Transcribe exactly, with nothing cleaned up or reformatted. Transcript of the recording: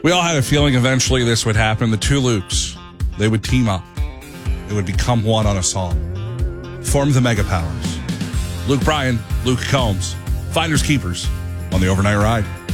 We all had a feeling eventually this would happen. The two Lukes, they would team up. They would become one on a song. Form the Mega Powers. Luke Bryan, Luke Combs, Finders Keepers on the Overnight Ride.